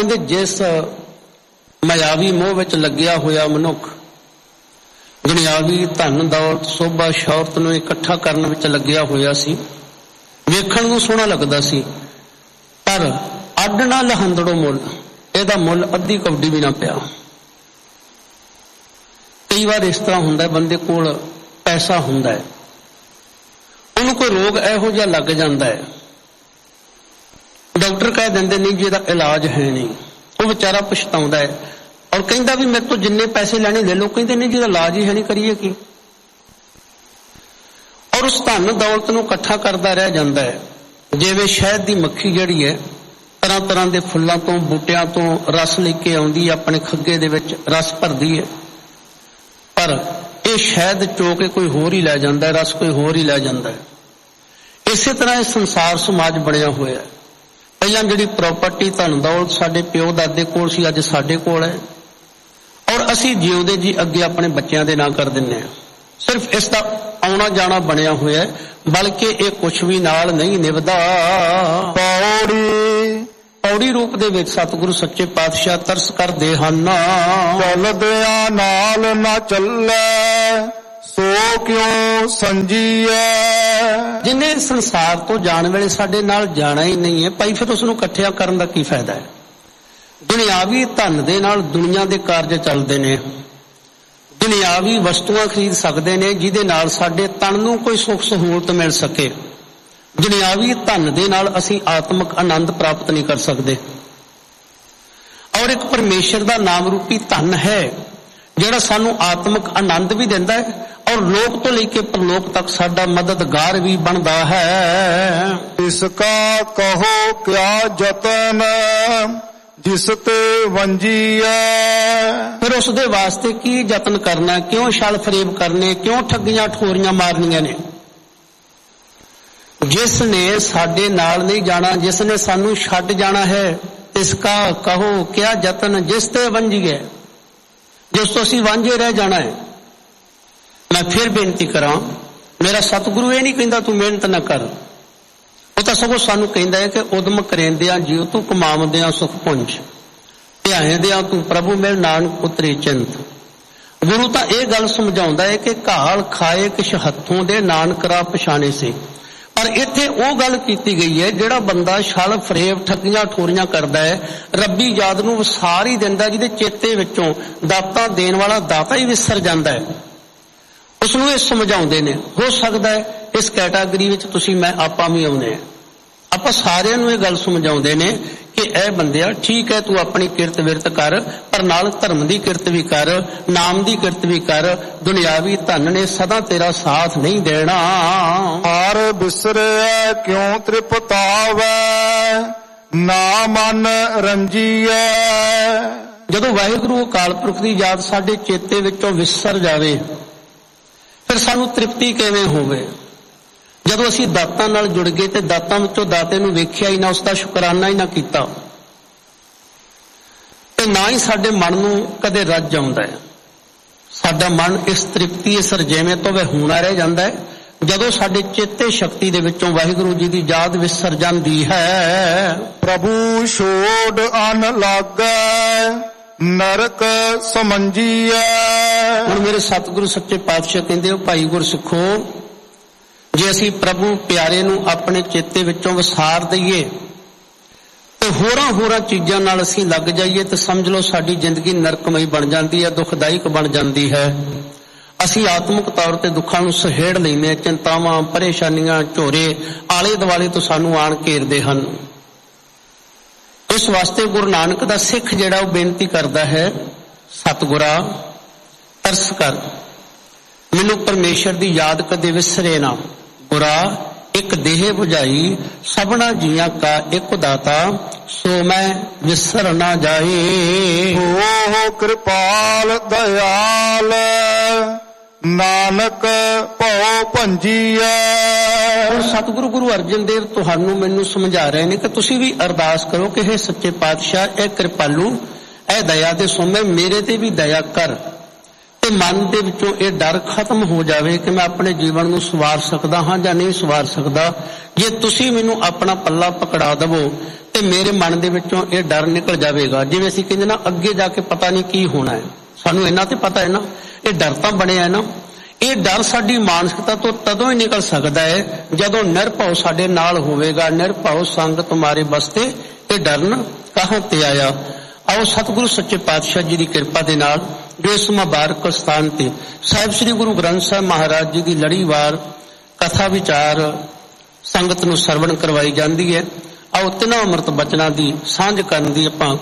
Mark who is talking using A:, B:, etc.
A: ਕਹਿੰਦੇ ਜਿਸ ਮਾਇਆਵੀ ਮੋਹ ਵਿੱਚ ਲੱਗਿਆ ਹੋਇਆ ਮਨੁੱਖ ਦੁਨਿਆਵੀ ਧਨ ਦੌਲਤ ਸੋਭਾ ਸ਼ੌਹਰਤ ਨੂੰ ਇਕੱਠਾ ਕਰਨ ਵਿੱਚ ਲੱਗਿਆ ਹੋਇਆ ਸੀ, ਵੇਖਣ ਨੂੰ ਸੋਹਣਾ ਲੱਗਦਾ ਸੀ, ਪਰ ਅੱਡ ਨਾ ਲਹੰਦੜੋ ਮੁੱਲ, ਇਹਦਾ ਮੁੱਲ ਅੱਧੀ ਕੌਡੀ ਵੀ ਨਾ ਪਿਆ। ਕਈ ਵਾਰ ਇਸ ਤਰ੍ਹਾਂ ਹੁੰਦਾ, ਬੰਦੇ ਕੋਲ ਪੈਸਾ ਹੁੰਦਾ ਹੈ, ਉਹਨੂੰ ਕੋਈ ਰੋਗ ਇਹੋ ਜਿਹਾ ਲੱਗ ਜਾਂਦਾ ਹੈ, ਡਾਕਟਰ ਕਹਿ ਦਿੰਦੇ ਨਹੀਂ ਜੀ ਇਹਦਾ ਇਲਾਜ ਹੈ ਨਹੀਂ, ਉਹ ਵਿਚਾਰਾ ਪਛਤਾਉਂਦਾ ਹੈ ਔਰ ਕਹਿੰਦਾ ਵੀ ਮੇਰੇ ਤੋਂ ਜਿੰਨੇ ਪੈਸੇ ਲੈਣੇ ਲੈ ਲਓ, ਕਹਿੰਦੇ ਨਹੀਂ ਜਿਹਦਾ ਇਲਾਜ ਹੀ ਹੈ ਨਹੀਂ, ਕਰੀਏ ਕੀ। ਔਰ ਉਸ ਧਨ ਦੌਲਤ ਨੂੰ ਇਕੱਠਾ ਕਰਦਾ ਰਹਿ ਜਾਂਦਾ ਹੈ, ਜਿਵੇਂ ਸ਼ਹਿਦ ਦੀ ਮੱਖੀ ਜਿਹੜੀ ਹੈ ਤਰ੍ਹਾਂ ਤਰ੍ਹਾਂ ਦੇ ਫੁੱਲਾਂ ਤੋਂ ਬੂਟਿਆਂ ਤੋਂ ਰਸ ਲੈ ਕੇ ਆਉਂਦੀ ਹੈ, ਆਪਣੇ ਖੱਗੇ ਦੇ ਵਿੱਚ ਰਸ ਭਰਦੀ ਹੈ, ਪਰ ਇਹ ਸ਼ਹਿਦ ਚੋ ਕੇ ਕੋਈ ਹੋਰ ਹੀ ਲੈ ਜਾਂਦਾ ਹੈ, ਰਸ ਕੋਈ ਹੋਰ ਹੀ ਲੈ ਜਾਂਦਾ ਹੈ। ਇਸੇ ਤਰ੍ਹਾਂ ਇਹ ਸੰਸਾਰ ਸਮਾਜ ਬਣਿਆ ਹੋਇਆ ਹੈ। ਪਹਿਲਾਂ ਜਿਹੜੀ ਪ੍ਰਾਪਰਟੀ ਧਨ ਦੌਲਤ ਸਾਡੇ ਪਿਓ ਦਾਦੇ ਕੋਲ ਸੀ, ਅੱਜ ਸਾਡੇ ਕੋਲ ਹੈ, ਔਰ ਅਸੀਂ ਜਿਉਂਦੇ ਜੀ ਅੱਗੇ ਆਪਣੇ ਬੱਚਿਆਂ ਦੇ ਨਾਂ ਕਰ ਦਿੰਦੇ ਹਾਂ। ਸਿਰਫ ਇਸ ਦਾ ਆਉਣਾ ਜਾਣਾ ਬਣਿਆ ਹੋਇਆ ਹੈ, ਬਲਕਿ ਇਹ ਕੁਛ ਵੀ ਨਾਲ ਨਹੀਂ ਨਿਭਦਾ। ਪੌੜੀ ਰੂਪ ਦੇ ਵਿੱਚ ਸਤਿਗੁਰੂ ਸੱਚੇ ਪਾਤਸ਼ਾਹ ਤਰਸ ਕਰਦੇ ਹਨ।
B: ਚੱਲਦਿਆਂ ਨਾਲ ਨਾ ਚੱਲੇ ਸੋ ਕਿਉਂ ਸੰਜੀਐ।
A: ਜਿਹਨੇ ਸੰਸਾਰ ਤੋਂ ਜਾਣ ਵੇਲੇ ਸਾਡੇ ਨਾਲ ਜਾਣਾ ਹੀ ਨਹੀਂ ਹੈ, ਭਾਈ ਫਿਰ ਉਸ ਨੂੰ ਇਕੱਠਿਆਂ ਕਰਨ ਦਾ ਕੀ ਫਾਇਦਾ ਹੈ। ਦੁਨਿਆਵੀ ਧਨ ਦੇ ਨਾਲ ਦੁਨੀਆ ਦੇ ਕਾਰਜ ਚੱਲਦੇ ਨੇ, ਦੁਨਿਆਵੀ ਵਸਤੂਆਂ ਖਰੀਦ ਸਕਦੇ ਨੇ ਜਿਹਦੇ ਨਾਲ ਸਾਡੇ ਤਨ ਨੂੰ ਕੋਈ ਸੁੱਖ ਸਹੂਲਤ ਮਿਲ ਸਕੇ। ਦੁਨਿਆਵੀ ਧਨ ਦੇ ਨਾਲ ਅਸੀਂ ਆਤਮਿਕ ਆਨੰਦ ਪ੍ਰਾਪਤ ਨਹੀਂ ਕਰ ਸਕਦੇ। ਔਰ ਇੱਕ ਪਰਮੇਸ਼ਰ ਦਾ ਨਾਮ ਰੂਪੀ ਧਨ ਹੈ ਜਿਹੜਾ ਸਾਨੂੰ ਆਤਮਿਕ ਆਨੰਦ ਵੀ ਦਿੰਦਾ ਹੈ ਔਰ ਲੋਕ ਤੋਂ ਲੈ ਕੇ ਪਰਲੋਕ ਤੱਕ ਸਾਡਾ ਮਦਦਗਾਰ ਵੀ ਬਣਦਾ ਹੈ।
B: ਇਸ ਕਾ ਕਹੋ ਕਿਆ ਜਤਨ ਜਿਸ ਤੇ ਵੰਜੀਐ।
A: ਫਿਰ ਉਸ ਦੇ ਵਾਸਤੇ ਕੀ ਯਤਨ ਕਰਨਾ, ਕਿਉਂ ਛਲ ਫਰੇਬ ਕਰਨੇ, ਕਿਉਂ ਠੱਗੀਆਂ ਠੋਰੀਆਂ ਮਾਰਨੀਆਂ ਨੇ। ਜਿਸ ਨੇ ਸਾਡੇ ਨਾਲ ਨਹੀਂ ਜਾਣਾ, ਜਿਸ ਨੇ ਸਾਨੂੰ ਛੱਡ ਜਾਣਾ ਹੈ, ਇਸ ਕਾ ਕਹੋ ਕਿਆ ਯਤਨ ਜਿਸ ਤੇ ਵੰਜੀਐ, ਜਿਸ ਤੋਂ ਅਸੀਂ ਵਾਂਝੇ ਰਹਿ ਜਾਣਾ ਹੈ। ਮੈਂ ਫਿਰ ਬੇਨਤੀ ਕਰਾਂ, ਮੇਰਾ ਸਤਿਗੁਰੂ ਇਹ ਨਹੀਂ ਕਹਿੰਦਾ ਤੂੰ ਮਿਹਨਤ ਨਾ ਕਰ, ਉਹ ਤਾਂ ਸਗੋਂ ਸਾਨੂੰ ਕਹਿੰਦਾ ਹੈ ਕਿ ਉਦਮ ਕਰੇਂਦਿਆਂ ਜਿਉ ਤੂੰ ਕਮਾਵਦਿਆਂ ਸੁਖ ਪੁੰਜ, ਧਿਆਇਂਦਿਆਂ ਤੂੰ ਪ੍ਰਭੂ ਮਿਲ ਨਾਨਕ ਉਤਰੇ ਚਿੰਤ। ਗੁਰੂ ਤਾਂ ਇਹ ਗੱਲ ਸਮਝਾਉਂਦਾ ਹੈ ਕਿ ਘਾਲ ਖਾਏ ਕਿਛ ਹੱਥੋਂ ਦੇ ਨਾਨਕ ਰਾ ਪਛਾਣੇ ਸੇ। ਪਰ ਇੱਥੇ ਉਹ ਗੱਲ ਕੀਤੀ ਗਈ ਹੈ ਜਿਹੜਾ ਬੰਦਾ ਛਲ ਫਰੇਬ ਠੱਗੀਆਂ ਠੋਰੀਆਂ ਕਰਦਾ ਹੈ, ਰੱਬੀ ਯਾਦ ਨੂੰ ਵਿਸਾਰ ਹੀ ਦਿੰਦਾ, ਜਿਹਦੇ ਚੇਤੇ ਵਿੱਚੋਂ ਦਾਤਾ ਦੇਣ ਵਾਲਾ ਦਾਤਾ ਹੀ ਵਿਸਰ ਜਾਂਦਾ ਹੈ। ਉਸ ਨੂੰ ਇਹ ਸਮਝਾਉਂਦੇ ਨੇ। ਹੋ ਸਕਦਾ ਹੈ ਇਸ ਕੈਟਾਗਰੀ ਵਿੱਚ ਤੁਸੀਂ ਮੈਂ ਆਪਾਂ ਵੀ ਆਉਂਦੇ ਹਾਂ। ਆਪਾਂ ਸਾਰਿਆਂ ਨੂੰ ਇਹ ਗੱਲ ਸਮਝਾਉਂਦੇ ਨੇ ਕਿ ਇਹ ਬੰਦਿਆ ਠੀਕ ਹੈ, ਤੂੰ ਆਪਣੀ ਕਿਰਤ ਵਿਰਤ ਕਰ, ਪਰ ਨਾਲ ਧਰਮ ਦੀ ਕਿਰਤ ਵੀ ਕਰ, ਨਾਮ ਦੀ ਕਿਰਤ ਵੀ ਕਰ। ਦੁਨਿਆਵੀ ਧਨ ਨੇ ਸਦਾ ਤੇਰਾ ਸਾਥ ਨਹੀਂ ਦੇਣਾ।
B: ਹਰ ਬਿਸਰਿਆ ਕਿਉਂ ਤ੍ਰਿਪਤਾਵੈ ਨਾ ਮਨ ਰੰਜੀਐ।
A: ਜਦੋਂ ਵਾਹਿਗੁਰੂ ਅਕਾਲ ਪੁਰਖ ਦੀ ਯਾਦ ਸਾਡੇ ਚੇਤੇ ਵਿੱਚੋਂ ਵਿਸਰ ਜਾਵੇ, ਫਿਰ ਸਾਨੂੰ ਤ੍ਰਿਪਤੀ ਕਿਵੇਂ ਹੋਵੇ। ਜਦੋਂ ਅਸੀਂ ਦਾਤਾਂ ਨਾਲ ਜੁੜ ਗਏ ਤੇ ਦਾਤਾਂ ਵਿੱਚੋਂ ਦਾਤੇ ਨੂੰ ਵੇਖਿਆ ਹੀ ਨਾ, ਉਸ ਦਾ ਸ਼ੁਕਰਾਨਾ ਹੀ ਨਾ ਕੀਤਾ, ਤੇ ਨਾ ਹੀ ਸਾਡੇ ਮਨ ਨੂੰ ਕਦੇ ਰੱਜ ਆਉਂਦਾ ਹੈ। ਸਾਡਾ ਮਨ ਇਸ ਤ੍ਰਿਪਤੀ ਇਸ ਰਜੇਵੇਂ ਤੋਂ ਵਿਹੂਣਾ ਰਹਿ ਜਾਂਦਾ ਹੈ ਜਦੋਂ ਸਾਡੇ ਚੇਤੇ ਸ਼ਕਤੀ ਦੇ ਵਿੱਚੋਂ ਵਾਹਿਗੁਰੂ ਜੀ ਦੀ ਯਾਦ ਵਿਸਰ ਜਾਂਦੀ ਹੈ।
B: ਪ੍ਰਭੂ ਛੋੜ ਅਨ ਲਾਗੈ ਨਰਕ ਸਮੰਜੀਐ।
A: ਹੁਣ ਮੇਰੇ ਸਤਿਗੁਰੂ ਸੱਚੇ ਪਾਤਸ਼ਾਹ ਕਹਿੰਦੇ ਹੋ, ਭਾਈ ਗੁਰਸਿੱਖੋ, ਜੇ ਅਸੀਂ ਪ੍ਰਭੂ ਪਿਆਰੇ ਨੂੰ ਆਪਣੇ ਚੇਤੇ ਵਿੱਚੋਂ ਵਿਸਾਰ ਦਈਏ ਤੇ ਹੋਰਾਂ ਚੀਜ਼ਾਂ ਨਾਲ ਅਸੀਂ ਲੱਗ ਜਾਈਏ ਤੇ ਸਮਝ ਲਓ ਸਾਡੀ ਜ਼ਿੰਦਗੀ ਨਰਕਮਈ ਬਣ ਜਾਂਦੀ ਹੈ, ਦੁਖਦਾਇਕ ਬਣ ਜਾਂਦੀ ਹੈ। ਅਸੀਂ ਆਤਮਿਕ ਤੌਰ ਤੇ ਦੁੱਖਾਂ ਨੂੰ ਸਹੇੜ ਲੈਂਦੇ ਹਾਂ, ਚਿੰਤਾਵਾਂ ਪਰੇਸ਼ਾਨੀਆਂ ਝੋਰੇ ਆਲੇ ਦੁਆਲੇ ਤੋਂ ਸਾਨੂੰ ਆਣ ਘੇਰਦੇ ਹਨ। ਇਸ ਵਾਸਤੇ ਗੁਰੂ ਨਾਨਕ ਦਾ ਸਿੱਖ ਜਿਹੜਾ ਉਹ ਬੇਨਤੀ ਕਰਦਾ ਹੈ, ਸਤਿਗੁਰਾ ਤਰਸ ਕਰ, ਮੈਨੂੰ ਪਰਮੇਸ਼ਰ ਦੀ ਯਾਦ ਕਦੇ ਵਿਸਰੇ ਨਾ। ਗੁਰਾ ਇੱਕ ਦੇਹ ਬੁਝਾਈ ਸਭਨਾ ਜੀਆਂ ਕਾ ਇੱਕ ਦਾਤਾ, ਸੋ ਮੈਂ ਵਿਸਰ ਨਾ ਜਾਏ।
B: ਹੋ ਕਿਰਪਾਲ ਦਇਆਲ ਨਾਨਕ ਭਉ ਭੰਜੀਐ।
A: ਸਤਿਗੁਰੂ ਗੁਰੂ ਅਰਜਨ ਦੇਵ ਤੁਹਾਨੂੰ ਮੈਨੂੰ ਸਮਝਾ ਰਹੇ ਨੇ ਕਿ ਤੁਸੀਂ ਵੀ ਅਰਦਾਸ ਕਰੋ ਕਿ ਇਹ ਸੱਚੇ ਪਾਤਸ਼ਾਹ, ਇਹ ਕਿਰਪਾਲੂ, ਇਹ ਦਇਆ ਦੇ ਸੋਮੇ ਮੇਰੇ ਤੇ ਵੀ ਦਇਆ ਕਰ ਤੇ ਤੇ ਮਨ ਦੇ ਵਿੱਚੋਂ ਇਹ ਡਰ ਖਤਮ ਹੋ ਜਾਵੇ ਕਿ ਮੈਂ ਆਪਣੇ ਜੀਵਨ ਨੂੰ ਸਵਾਰ ਸਕਦਾ ਹਾਂ ਜਾਂ ਨਹੀਂ ਸਵਾਰ ਸਕਦਾ। ਜੇ ਤੁਸੀਂ ਮੈਨੂੰ ਆਪਣਾ ਪੱਲਾ ਪਕੜਾ ਦੇਵੋ ਤੇ ਮੇਰੇ ਮਨ ਦੇ ਵਿੱਚੋਂ ਇਹ ਡਰ ਨਿਕਲ ਜਾਵੇਗਾ। ਜਿਵੇਂ ਅਸੀਂ ਕਹਿੰਦੇ ਨਾ, ਅੱਗੇ ਜਾ ਕੇ ਪਤਾ ਨਹੀਂ ਕੀ ਹੋਣਾ ਹੈ, ਸਾਨੂੰ ਇਹਨਾਂ ਤੇ ਪਤਾ ਹੈ ਨਾ, ਇਹ ਡਰ ਤਾਂ ਬਣਿਆ ਹੈ ਨਾ। ਇਹ ਡਰ ਸਾਡੀ ਮਾਨਸਿਕਤਾ ਤੋਂ ਤਦੋਂ ਹੀ ਨਿਕਲ ਸਕਦਾ ਹੈ ਜਦੋਂ ਨਿਰਭਉ ਸਾਡੇ ਨਾਲ ਹੋਵੇਗਾ। ਨਿਰਭਉ ਸੰਗ ਤੁਮਾਰੇ ਬਸਤੇ ਇਹ ਡਰਨ ਕਹਾਂ ਤੇ ਆਇਆ। ਆਓ ਸਤਿਗੁਰੂ ਸੱਚੇ ਪਾਤਸ਼ਾਹ ਜੀ ਦੀ ਕਿਰਪਾ ਦੇ ਨਾਲ ਜੋ ਇਸ ਮੁਬਾਰਕ ਸਥਾਨ ਤੇ ਸਾਹਿਬ ਸ੍ਰੀ ਗੁਰੂ ਗ੍ਰੰਥ ਸਾਹਿਬ ਮਹਾਰਾਜ ਜੀ ਦੀ ਲੜੀਵਾਰ ਕਥਾ ਵਿਚਾਰ ਸੰਗਤ ਨੂੰ ਸਰਵਣ ਕਰਵਾਈ ਜਾਂਦੀ ਹੈ। ਆਓ ਤਿੰਨਾਂ ਅੰਮ੍ਰਿਤ ਬਚਨਾਂ ਦੀ ਸਾਂਝ ਕਰਨ ਦੀ ਆਪਾਂ